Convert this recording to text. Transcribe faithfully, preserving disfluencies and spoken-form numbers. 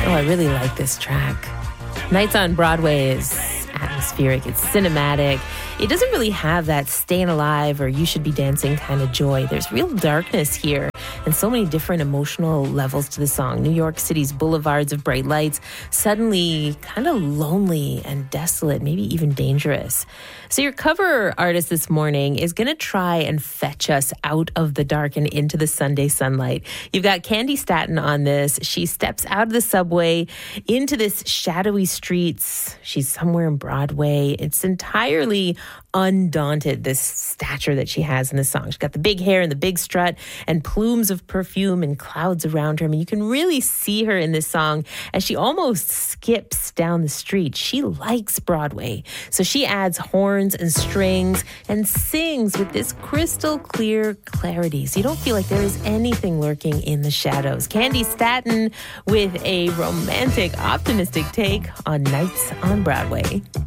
Oh, I really like this track. Nights on Broadway is atmospheric. It's cinematic. It doesn't really have that staying alive or you should be dancing kind of joy. There's real darkness here and so many different emotional levels to the song. New York City's boulevards of bright lights, suddenly kind of lonely and desolate, maybe even dangerous. So your cover artist this morning is going to try and fetch us out of the dark and into the Sunday sunlight. You've got Candi Staton on this. She steps out of the subway into this shadowy streets. She's somewhere in Broadway. It's entirely undaunted, this stature that she has in the song. She's got the big hair and the big strut and plumes of perfume and clouds around her. I mean, you can really see her in this song as she almost skips down the street. She likes Broadway. So she adds horns and strings and sings with this crystal clear clarity. So you don't feel like there is anything lurking in the shadows. Candi Staton with a romantic, optimistic take on Nights on Broadway.